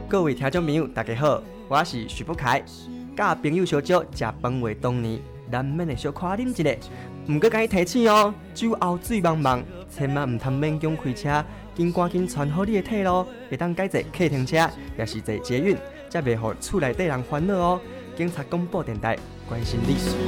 各位听众朋友，大家好，我是徐福凯。甲朋友相招，食饭话当年，难免会小夸啉一下。毋过甲伊提醒哦，酒后醉茫茫，千万毋通勉强开车，赶紧穿好你的体咯，会当改坐客停车，也是坐捷运，才袂互厝内底人烦恼哦。警察广播电台关心你。